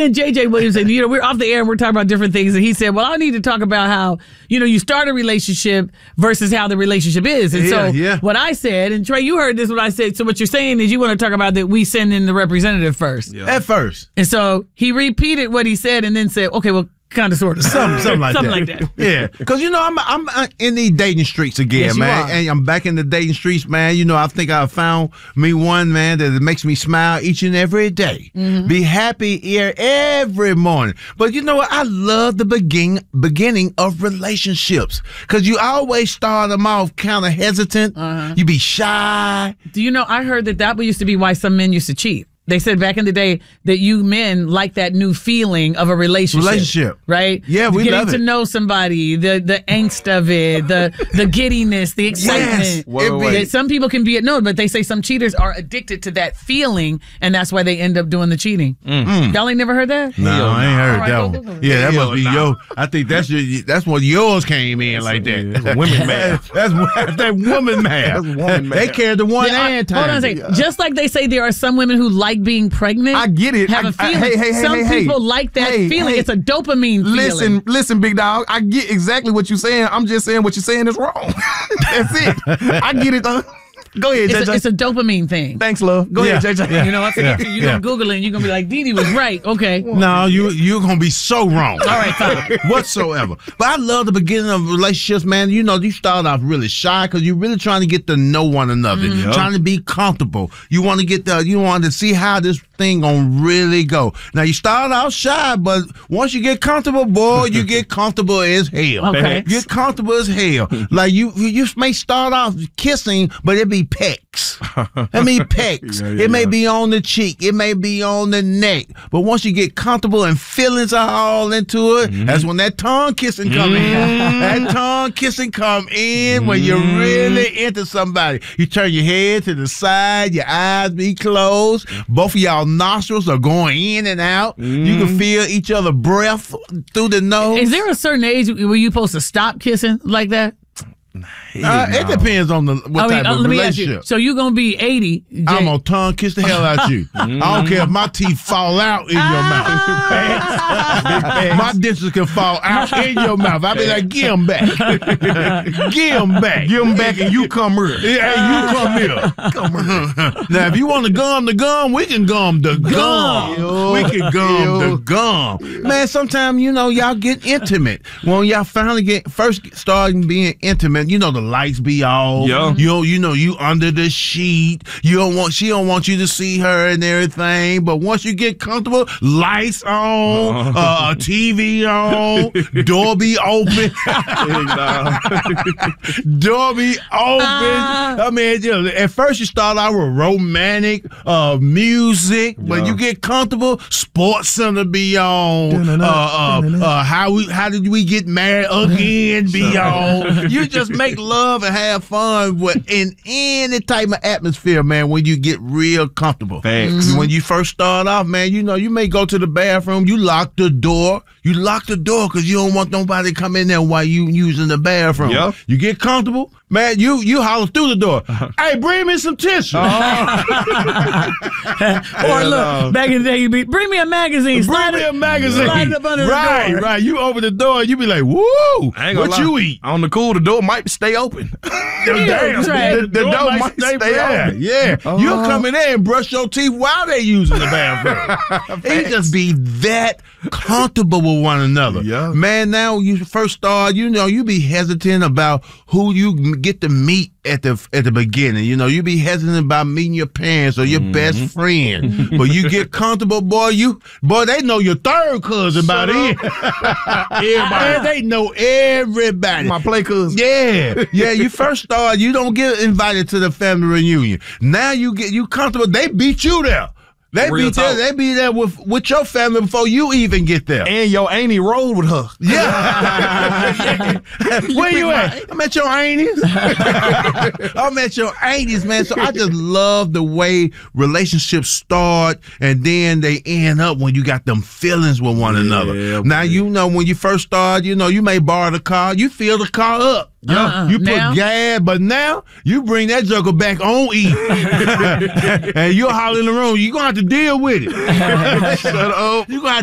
and JJ Williamson, we're off the air and we're talking about different things. And he said, well, I need to talk about how, you start a relationship versus how the relationship is. And what I said, and Trey, you heard this, what I said. So what you're saying is you want to talk about that we send in the representative first. Yeah. At first. And so he repeated what he said and then said, okay, well, kind of, sort of. Something like that. Yeah. Because, I'm in these dating streets again, man. And I'm back in the dating streets, man. I think I found me one, man, that makes me smile each and every day. Mm-hmm. Be happy here every morning. But you know what? I love the beginning of relationships. Because you always start them off kind of hesitant. Uh-huh. You be shy. Do you know, I heard that used to be why some men used to cheat. They said back in the day that you men like that new feeling of a relationship. Right? Yeah, we love it. Getting to know somebody, the angst of it, the giddiness, the excitement. Yes. Some people can be but they say some cheaters are addicted to that feeling, and that's why they end up doing the cheating. Mm-hmm. Y'all ain't never heard that? No, I ain't heard that one. Yeah, that must be yo. I think that's what yours came in like that. That's women math. That's that woman math. That's woman math. They carry the one and time. Hold on a second. Just like they say there are some women who like being pregnant. I get it. Have a feeling. Some people like that feeling. It's a dopamine feeling. Listen, big dog. I get exactly what you're saying. I'm just saying what you're saying is wrong. That's it. I get it. Go ahead, JJ. It's a dopamine thing. Thanks, love. Go ahead, JJ. Yeah. You're going to Google it and you're going to be like, Dee Dee was right. Okay. No, you're going to be so wrong. All right, fine. Whatsoever. But I love the beginning of relationships, man. You start off really shy because you're really trying to get to know one another. Mm-hmm. Trying to be comfortable. You want to see how this thing gonna really go. Now you start out shy, but once you get comfortable, boy, you get comfortable as hell. Okay. You get comfortable as hell. Like you may start off kissing, but it be pecks. It may pecks. It may be on the cheek. It may be on the neck. But once you get comfortable and feelings are all into it, that's when that tongue kissing come in. That tongue kissing come in when you're really into somebody. You turn your head to the side, your eyes be closed, both of y'all nostrils are going in and out. You can feel each other breath through the nose. Is there a certain age where you're supposed to stop kissing like that? It depends on what type of relationship. So you're going to be 80. Jay. I'm going to tongue kiss the hell out you. I don't care if my teeth fall out in your mouth. My dentures can fall out in your mouth. I be like, give them back. Give them back. Give them back and you come here. Yeah, you come here. Come here. Now, if you want to gum the gum, we can gum the gum. We can gum the gum. Man, sometimes, y'all get intimate. When y'all finally first starting being intimate, the lights be off. Yeah. You under the sheet. She don't want you to see her and everything. But once you get comfortable, lights on, TV on, door be open. Door be open. I mean, at first you start out with romantic music. When you get comfortable, Sports Center be on. How did we get married again be on. You just make love and have fun in any type of atmosphere, man, when you get real comfortable. Thanks. When you first start off, man, you may go to the bathroom, you lock the door. You lock the door because you don't want nobody to come in there while you using the bathroom. Yep. You get comfortable, man, you holler through the door. Hey, bring me some tissue. Or look, back in the day, bring me a magazine. Bring me a magazine. Slide it up under the door. Right. You open the door and you be like, woo, what you eat? On the cool, the door might stay open. The door might stay open. Yeah. You'll come in there and brush your teeth while they using the bathroom. You just be that comfortable with one another. Yeah. Man, now when you first start, you be hesitant about who you get to meet at the beginning. You be hesitant about meeting your parents or your best friend. But you get comfortable, boy, they know your third cousin about it. Everybody. They know everybody. My play cousin. Yeah. You first start, you don't get invited to the family reunion. Now you comfortable. They beat you there. They be there with your family before you even get there. And your auntie rolled with her. Yeah. Where you at? I'm at your aunties. I'm at your aunties, man. So I just love the way relationships start and then they end up when you got them feelings with one another. Now, when you first start, you may borrow the car. You fill the car up. You put gas, but now you bring that joker back on E. And you're hollering in the room. You're going to have to deal with it. Shut up. You're going to